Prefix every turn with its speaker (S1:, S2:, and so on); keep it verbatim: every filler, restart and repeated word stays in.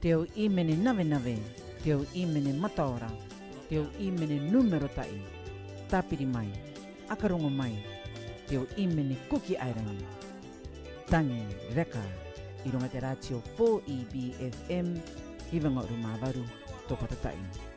S1: Te o imene nave nave, te o imene mataora, te o imene numero tai, tapiri mai, akarongo mai, te o imene kuki airangi. Tangi, reka, i runga te ratio four E B F M, i wanga uru mawaru, tō patatai.